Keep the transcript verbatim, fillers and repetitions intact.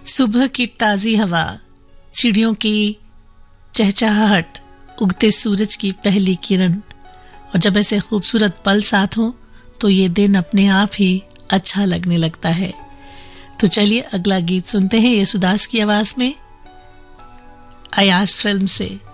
सुबह की ताजी हवा, चिड़ियों की चहचहाहट, उगते सूरज की पहली किरण, और जब ऐसे खूबसूरत पल साथ हो तो ये दिन अपने आप ही अच्छा लगने लगता है। तो चलिए अगला गीत सुनते हैं येसुदास की आवाज में, अयास फिल्म से।